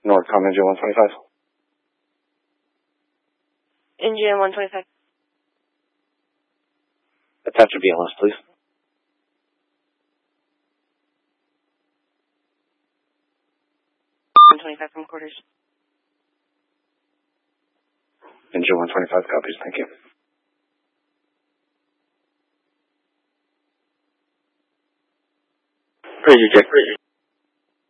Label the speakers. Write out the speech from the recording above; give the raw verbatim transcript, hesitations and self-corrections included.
Speaker 1: Northcom Engine one twenty-five.
Speaker 2: Engine one twenty-five.
Speaker 1: Attach a B L S, please.
Speaker 2: one twenty-five from quarters.
Speaker 1: Engine one twenty-five copies, thank you. Crazy, Jack. Crazy.